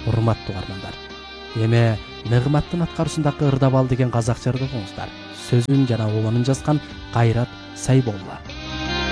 урматтуу угармандар, эми Ныгматтын аткаруусундагы Ырдабал деген казак жырды угуңуздар. Сөзүн жана обонун жазган Кайрат Сайболла.